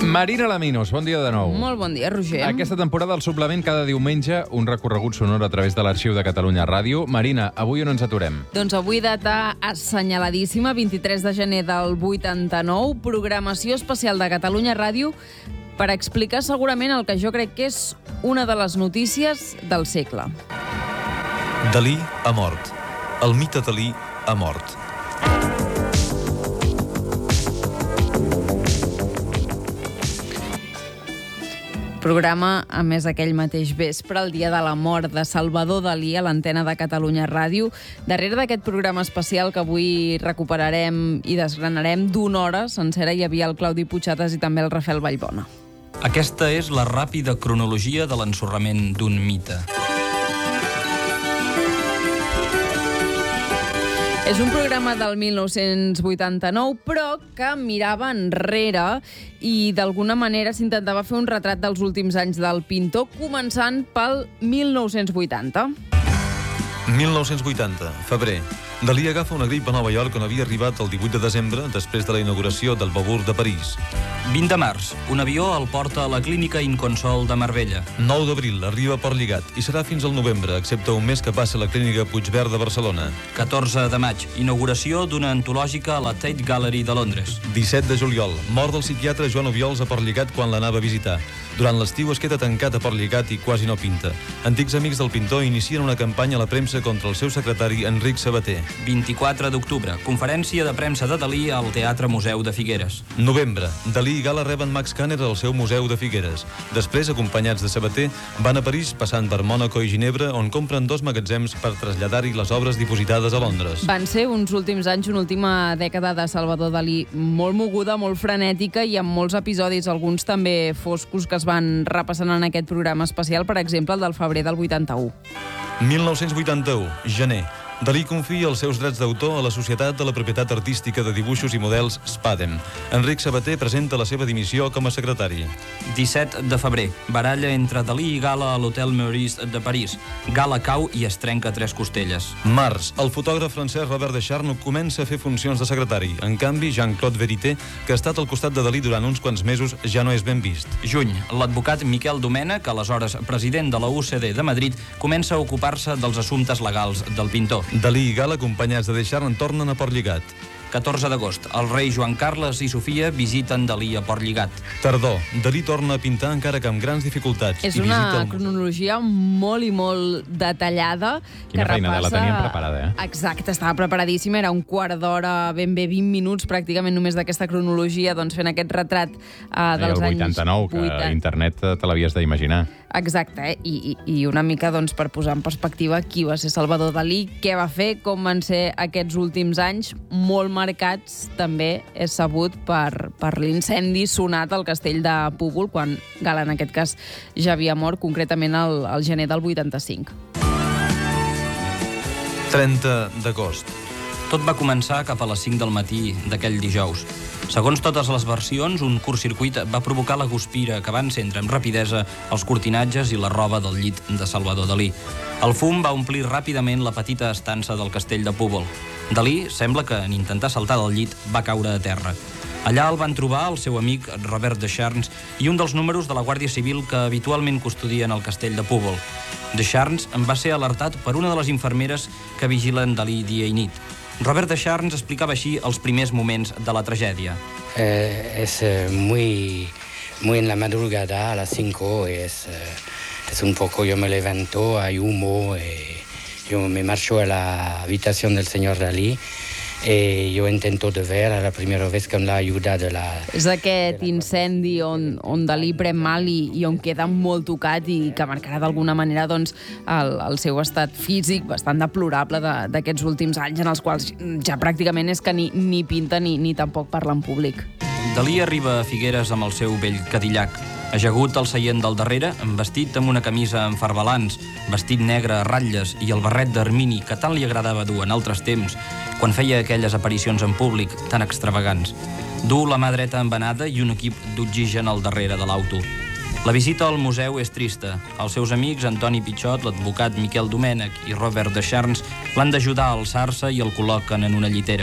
Marina Laminos, bon dia de nou. Molt bon dia, Roger. Aquesta temporada al Suplement cada diumenge un recorregut sonor a través de l'Arxiu de Catalunya Ràdio. Marina, avui on ens aturem? Doncs avui data assenyaladíssima, 23 de gener del 89, programació especial de Catalunya Ràdio per explicar segurament el que jo crec que és una de les notícies del segle. Dalí ha mort. El mite Dalí ha mort. Programa, a més, aquell mateix vespre, el dia de la mort de Salvador Dalí, a l'antena de Catalunya Ràdio. Darrere d'aquest programa especial que avui recuperarem i desgranarem d'una hora sencera hi havia el Claudi Puigcercas i també el Rafael Vallbona. Aquesta és la ràpida cronologia de l'ensorrament d'un mite. És un programa del 1989, però que mirava enrere i d'alguna manera s'intentava fer un retrat dels últims anys del pintor, començant pel 1980. 1980, febrer. Dalí agafa una grip a Nova York on havia arribat el 18 de desembre, després de la inauguració del Beaubourg de París. 20 de març, un avió el porta a la clínica Inconsol de Marbella. 9 d'abril, arriba a Port Lligat i serà fins al novembre, excepte un mes que passa a la clínica Puigverd de Barcelona. 14 de maig, inauguració d'una antològica a la Tate Gallery de Londres. 17 de juliol, mort del psiquiatre Joan Obiols a Port Lligat quan l'anava a visitar. Durant l'estiu es queda tancat a Port Lligat i quasi no pinta. Antics amics del pintor inicien una campanya a la premsa contra el seu secretari Enric Sabater. 24 d'octubre, conferència de premsa de Dalí al Teatre Museu de Figueres. Novembre, Dalí i Gala reben Max Kanner al seu museu de Figueres. Després, acompanyats de Sabater, van a París, passant per Mònaco i Ginebra, on compren 2 magatzems per traslladar-hi les obres dipositades a Londres. Van ser uns últims anys, una última dècada de Salvador Dalí molt moguda, molt frenètica i amb molts episodis, alguns també foscos, que es van repassant en aquest programa especial, per exemple, el del febrer del 81. 1981, gener. Dalí confia els seus drets d'autor a la Societat de la Propietat Artística de Dibuixos i Models SPADEM. Enric Sabater presenta la seva dimissió com a secretari. 17 de febrer, baralla entre Dalí i Gala a l'Hotel Meurice de París. Gala cau i es trenca 3 costelles. Març, el fotògraf francès Robert Descharnes comença a fer funcions de secretari. En canvi, Jean-Claude Verité, que ha estat al costat de Dalí durant uns quants mesos, ja no és ben vist. Juny, l'advocat Miquel Domènech, aleshores president de la UCD de Madrid, comença a ocupar-se dels assumptes legals del pintor. Dalí i Gala, acompanyats de Descharnes, tornen a Port Lligat. 14 d'agost, el rei Joan Carles i Sofia visiten Dalí a Port Lligat. Tardor, Dalí torna a pintar encara que amb grans dificultats. És una cronologia molt i molt detallada. Quina feina, la tenien preparada, eh? Exacte, estava preparadíssima, era un quart d'hora, ben bé 20 minuts pràcticament només d'aquesta cronologia, doncs fent aquest retrat dels anys 89, que internet te l'havies d'imaginar. Exacte, i una mica doncs, per posar en perspectiva qui va ser Salvador Dalí, què va fer, com van ser aquests últims anys, molt marcats, també és sabut per l'incendi sonat al castell de Púbol, quan Gala, en aquest cas, ja havia mort, concretament al gener del 85. 30 d'agost. Tot va començar cap a les 5 del matí d'aquell dijous. Segons totes les versions, un curtcircuit va provocar la guspira que va encendre amb rapidesa els cortinatges i la roba del llit de Salvador Dalí. El fum va omplir ràpidament la petita estança del castell de Púbol. Dalí sembla que, en intentar saltar del llit, va caure a terra. Allà el van trobar el seu amic Robert Descharnes i un dels números de la Guàrdia Civil que habitualment custodien el castell de Púbol. Descharnes en va ser alertat per una de les infermeres que vigilen Dalí dia i nit. Robert Descharnes explicava així els primers moments de la tragèdia. Es muy en la madrugada, a las 5, es un poco, yo me levanto, hay humo, yo me marcho a la habitación del señor Dalí, jo intento de ver a la primera vez con la ayuda de la... És aquest incendi on Dalí pren mal i on queda molt tocat i que marcarà d'alguna manera doncs, el seu estat físic bastant deplorable d'aquests últims anys en els quals ja pràcticament és que ni pinta ni tampoc parla en públic. Dalí arriba a Figueres amb el seu vell Cadillac. Ajagut al seient del darrere, vestit amb una camisa amb farbalans, vestit negre a ratlles i el barret d'ermini que tant li agradava dur en altres temps, quan feia aquelles aparicions en públic tan extravagants. Du la mà dreta embenada i un equip d'oxigen al darrere de l'auto. La visita al museu és trista. Els seus amics, Antoni Pichot, l'advocat Miquel Domènech i Robert Descharnes, l'han d'ajudar a alçar-se i el col·loquen en una llitera.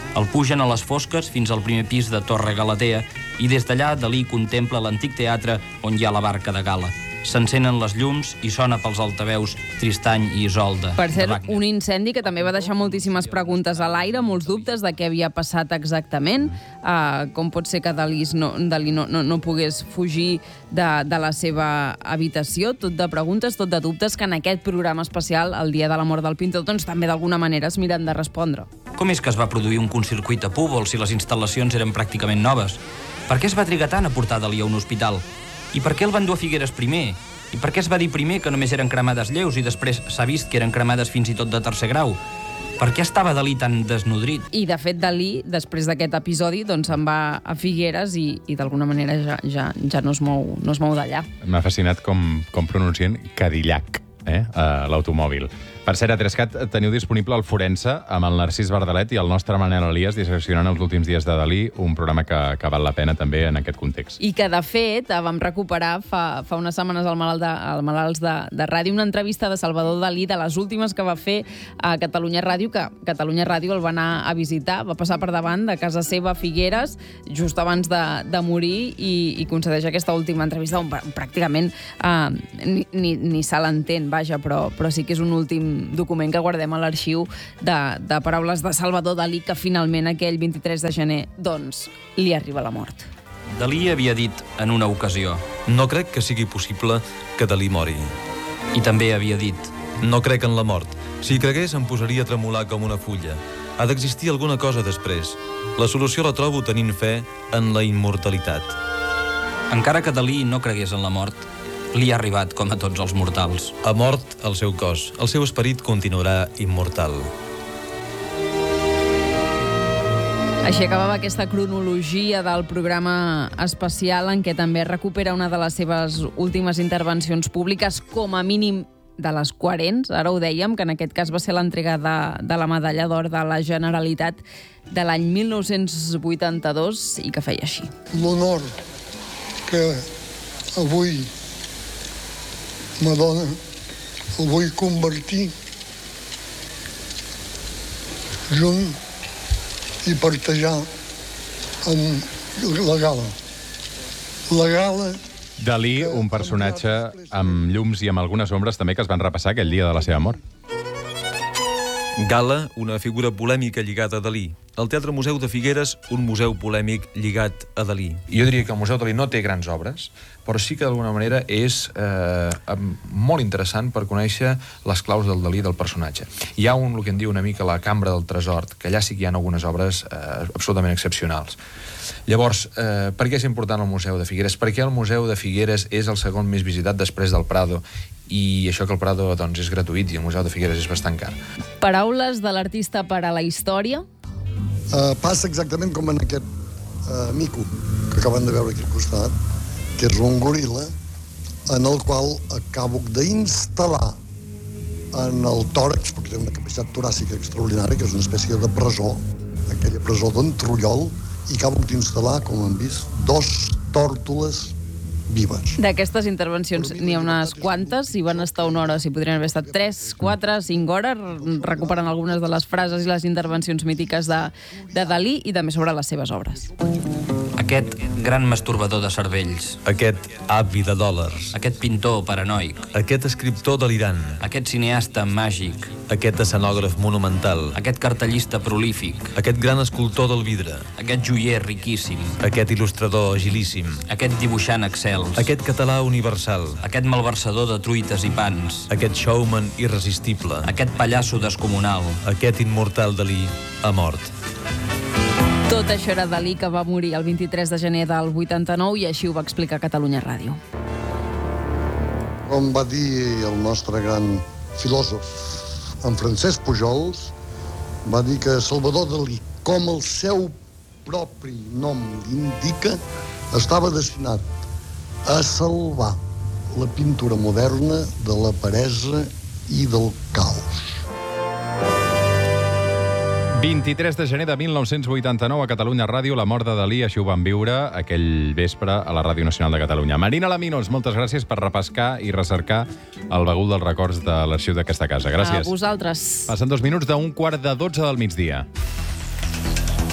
El pugen a les fosques fins al primer pis de Torre Galatea i des d'allà Dalí contempla l'antic teatre on hi ha la barca de gala. S'encenen les llums i sona pels altaveus Tristany i Isolde. Per cert, un incendi que també va deixar moltíssimes preguntes a l'aire, molts dubtes de què havia passat exactament, com pot ser que Dalí no pogués fugir de la seva habitació, tot de preguntes, tot de dubtes, que en aquest programa especial, el dia de la mort del pintor, doncs també d'alguna manera es miren de respondre. Com és que es va produir un curtcircuit a Púbol si les instal·lacions eren pràcticament noves? Per què es va trigar tant a portar Dalí a un hospital? I per què el van dur a Figueres primer? I per què es va dir primer que només eren cremades lleus i després s'ha vist que eren cremades fins i tot de tercer grau? Per què estava Dalí tan desnodrit? I, de fet, Dalí, després d'aquest episodi, doncs se'n va a Figueres i d'alguna manera ja no es mou d'allà. M'ha fascinat com pronuncien Cadillac, l'automòbil. Per cert, a Trescat teniu disponible el Forense amb el Narcís Bardalet i el nostre Manel Elias disseccionant els últims dies de Dalí, un programa que val la pena també en aquest context. I que, de fet, vam recuperar fa unes setmanes al Malalts de Ràdio una entrevista de Salvador Dalí, de les últimes que va fer a Catalunya Ràdio, que Catalunya Ràdio el va anar a visitar, va passar per davant de casa seva a Figueres, just abans de morir, i concedeix aquesta última entrevista on pràcticament ni se l'entén, vaja, però sí que és un últim document que guardem a l'arxiu de paraules de Salvador Dalí, que finalment aquell 23 de gener doncs li arriba la mort. Dalí havia dit en una ocasió: No crec que sigui possible que Dalí mori. I també havia dit: No crec en la mort. Si hi cregués em posaria a tremolar com una fulla. Ha d'existir alguna cosa després. La solució la trobo tenint fe en la immortalitat. Encara que Dalí no cregués en la mort, li ha arribat com a tots els mortals. Ha mort el seu cos. El seu esperit continuarà immortal. Així acabava aquesta cronologia del programa especial en què també recupera una de les seves últimes intervencions públiques, com a mínim de les coherents. Ara ho dèiem, que en aquest cas va ser l'entrega de la medalla d'or de la Generalitat de l'any 1982 i que feia així. L'honor que avui Madonna el vull convertir junt i partejar en la gala. La gala... Dalí, un personatge amb llums i amb algunes ombres també que es van repassar aquell dia de la seva mort. Gala, una figura polèmica lligada a Dalí. El Teatre Museu de Figueres, un museu polèmic lligat a Dalí. Jo diria que el Museu Dalí no té grans obres, però sí que d'alguna manera és molt interessant per conèixer les claus del Dalí del personatge. Hi ha el que en diu una mica la Cambra del Tresor, que allà sí que hi ha algunes obres absolutament excepcionals. Llavors, per què és important el Museu de Figueres? Perquè el Museu de Figueres és el segon més visitat després del Prado, i això que el Prado doncs, és gratuït i el Museu de Figueres és bastant car. Paraules de l'artista per a la història. Passa exactament com en aquest mico que acaben de veure aquí al costat, que és un goril·la, en el qual acabo d'instal·lar en el tòrax, perquè té una capacitat toràcica extraordinària, que és una espècie de presó, aquella presó d'en Trullol, i acabo d'instal·lar, com hem vist, 2 tòrtoles vives. D'aquestes intervencions n'hi ha unes quantes, si van estar una hora, si podrien haver estat 3, 4, 5 hores, recuperant algunes de les frases i les intervencions mítiques de Dalí i també sobre les seves obres. Aquest gran masturbador de cervells. Aquest avi de dòlars. Aquest pintor paranoic. Aquest escriptor delirant. Aquest cineasta màgic. Aquest escenògraf monumental. Aquest cartellista prolífic. Aquest gran escultor del vidre. Aquest joier riquíssim. Aquest il·lustrador agilíssim. Aquest dibuixant excels. Aquest català universal. Aquest malversador de truites i pans. Aquest showman irresistible. Aquest pallasso descomunal. Aquest immortal Dalí ha mort. Tot això era Dalí, que va morir el 23 de gener del 89, i així ho va explicar Catalunya Ràdio. Com va dir el nostre gran filòsof, en Francesc Pujols, va dir que Salvador Dalí, com el seu propi nom l'indica, estava destinat a salvar la pintura moderna de la peresa i del caos. 23 de gener de 1989 a Catalunya Ràdio, la mort de Dalí, així ho vam viure aquell vespre a la Ràdio Nacional de Catalunya. Marina Laminos, moltes gràcies per repescar i recercar el bagul dels records de l'arxiu d'aquesta casa. Gràcies. A vosaltres. Passen 2 minuts d'11:45 del migdia.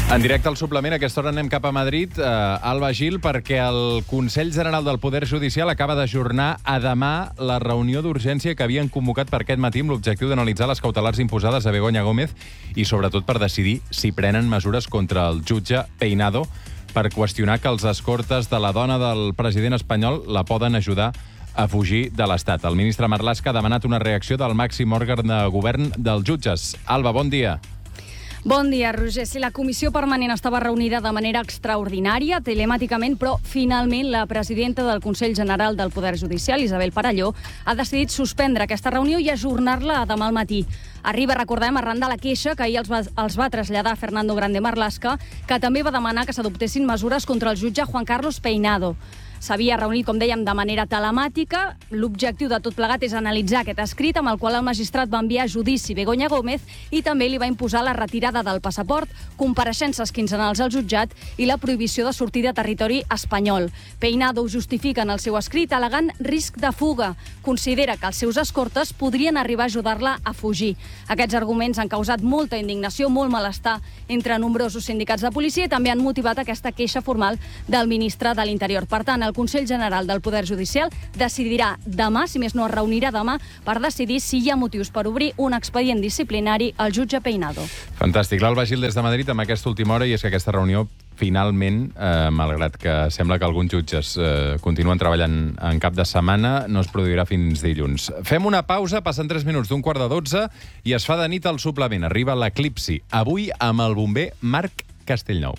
En directe al suplement, a aquesta hora anem cap a Madrid, Alba Gil, perquè el Consell General del Poder Judicial acaba d'ajornar a demà la reunió d'urgència que havien convocat per aquest matí amb l'objectiu d'analitzar les cautelars imposades a Begoña Gómez i sobretot per decidir si prenen mesures contra el jutge Peinado per qüestionar que els escortes de la dona del president espanyol la poden ajudar a fugir de l'Estat. El ministre Marlaska ha demanat una reacció del màxim òrgan de govern dels jutges. Alba, bon dia. Bon dia, Roger. Sí, la comissió permanent estava reunida de manera extraordinària, telemàticament, però finalment la presidenta del Consell General del Poder Judicial, Isabel Parelló, ha decidit suspendre aquesta reunió i ajornar-la a demà al matí. Arriba, recordem, arran de la queixa que ahir els va traslladar Fernando Grande Marlaska, que també va demanar que s'adoptessin mesures contra el jutge Juan Carlos Peinado. S'havia reunit, com dèiem, de manera telemàtica. L'objectiu de tot plegat és analitzar aquest escrit amb el qual el magistrat va enviar a judici Begoña Gómez i també li va imposar la retirada del passaport, compareixences quinzenals al jutjat i la prohibició de sortir de territori espanyol. Peinado ho justifica en el seu escrit al·legant risc de fuga. Considera que els seus escortes podrien arribar a ajudar-la a fugir. Aquests arguments han causat molta indignació, molt malestar entre nombrosos sindicats de policia i també han motivat aquesta queixa formal del ministre de l'Interior. Per tant, el Consell General del Poder Judicial decidirà demà, si més no es reunirà demà, per decidir si hi ha motius per obrir un expedient disciplinari al jutge Peinado. Fantàstic. L'Alba Gil des de Madrid amb aquesta última hora, i és que aquesta reunió finalment, malgrat que sembla que alguns jutges continuen treballant en cap de setmana, no es produirà fins dilluns. Fem una pausa, passen 3 minuts d'un 11:15 i es fa de nit al suplement. Arriba l'eclipsi, avui amb el bomber Marc Castellnou.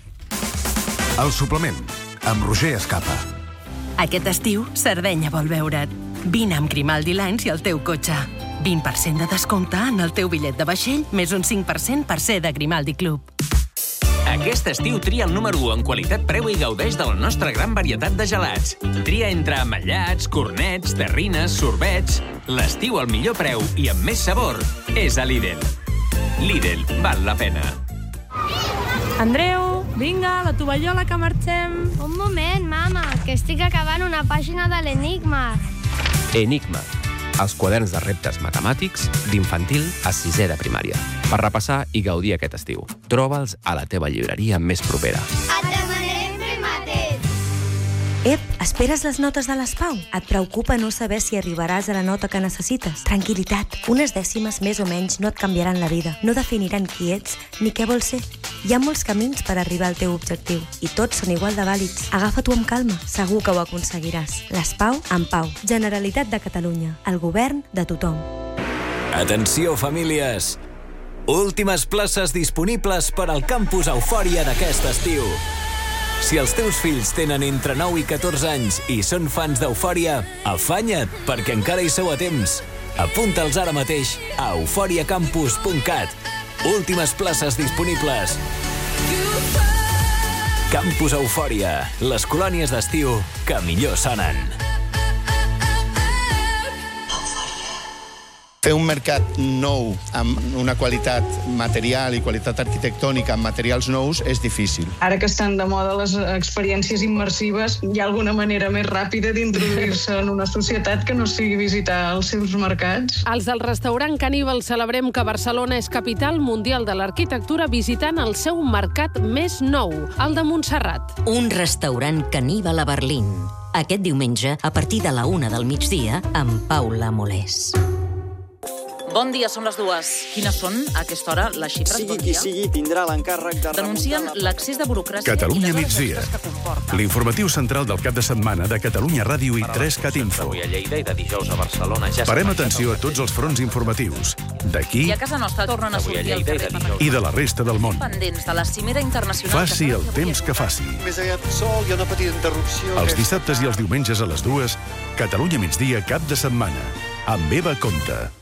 El suplement, amb Roger Escapa. Aquest estiu, Sardenya vol veure't. Vine amb Grimaldi Lines i el teu cotxe. 20% de descompte en el teu bitllet de vaixell, més un 5% per ser de Grimaldi Club. Aquest estiu tria el número 1 en qualitat-preu i gaudeix de la nostra gran varietat de gelats. Tria entre ametllats, cornets, terrines, sorbets. L'estiu al millor preu i amb més sabor és a Lidl. Lidl, val la pena. Andreu, vinga, la tovallola que marxem. Un moment, mama, que estic acabant una pàgina de l'Enigma. Enigma, els quaderns de reptes matemàtics d'infantil a 6è de primària. Per repassar i gaudir aquest estiu. Troba'ls a la teva llibreria més propera. Et demanarem fer mates. Ep, esperes les notes de l'Espau? Et preocupa no saber si arribaràs a la nota que necessites? Tranquil·litat, unes dècimes més o menys no et canviaran la vida, no definiran qui ets ni què vols ser. Hi ha molts camins per arribar al teu objectiu i tots són igual de vàlids. Agafa-t'ho amb calma, segur que ho aconseguiràs. L'Espau en pau. Generalitat de Catalunya, el govern de tothom. Atenció, famílies! Últimes places disponibles per al campus Eufòria d'aquest estiu. Si els teus fills tenen entre 9 i 14 anys i són fans d'Eufòria, afanya't, perquè encara hi sou a temps. Apunta'ls ara mateix a euforiacampus.cat. Últimes places disponibles. Campus Eufòria, les colònies d'estiu que millor sonen. Fer un mercat nou amb una qualitat material i qualitat arquitectònica amb materials nous és difícil. Ara que estan de moda les experiències immersives, hi ha alguna manera més ràpida d'introduir-se en una societat que no sigui visitar els seus mercats? Els del restaurant Caníbal celebrem que Barcelona és capital mundial de l'arquitectura visitant el seu mercat més nou, el de Montserrat. Un restaurant Caníbal a Berlín. Aquest diumenge, a partir de la 1 del migdia, amb Paula Molés. Bon dia, són les 2. Quines són, a aquesta hora, les xifres? Sigui qui sigui, tindrà l'encàrrec de... Denuncien l'accés de burocràcia... Catalunya migdia. L'informatiu central del cap de setmana de Catalunya Ràdio i 3CAT Info. Avui a Lleida i de dijous a Barcelona. Parem atenció a tots els fronts informatius. D'aquí... I a casa nostra tornen a sortir al carrer. I de la resta del món. Pendents de la cimera internacional... Faci el temps que faci. Més aviat sol, hi ha una petita interrupció... Els dissabtes i els diumenges a les 2, Catalunya migdia cap de setmana. Amb Eva Comte.